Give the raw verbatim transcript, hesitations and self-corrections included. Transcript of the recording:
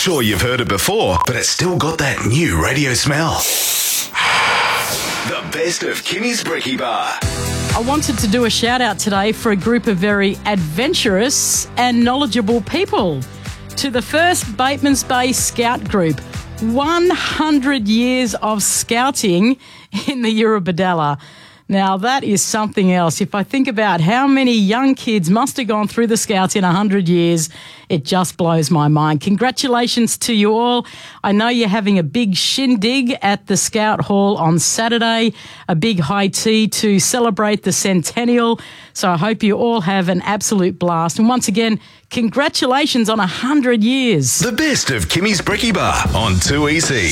Sure, you've heard it before, but it's still got that new radio smell. The best of Kimmy's Brekkie Bar. I wanted to do a shout out today for a group of very adventurous and knowledgeable people. To the first Batemans Bay Scout Group, one hundred years of scouting in the Eurobodalla. Now, that is something else. If I think about how many young kids must have gone through the Scouts in one hundred years, it just blows my mind. Congratulations to you all. I know you're having a big shindig at the Scout Hall on Saturday, a big high tea to celebrate the centennial. So I hope you all have an absolute blast. And once again, congratulations on one hundred years. The best of Kimmy's Brekkie Bar on two E C.